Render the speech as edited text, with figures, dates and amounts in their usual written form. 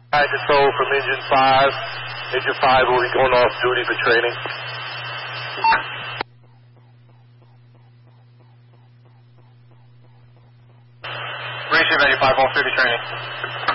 I control from Engine 5. Engine 5 will be going off duty for training. Ratio 95, off duty training.